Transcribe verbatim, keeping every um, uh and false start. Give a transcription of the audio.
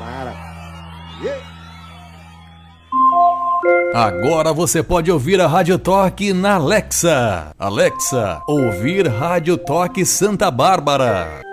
para. Yeah. Agora você pode ouvir a Rádio Toque na Alexa. Alexa, ouvir Rádio Toque Santa Bárbara.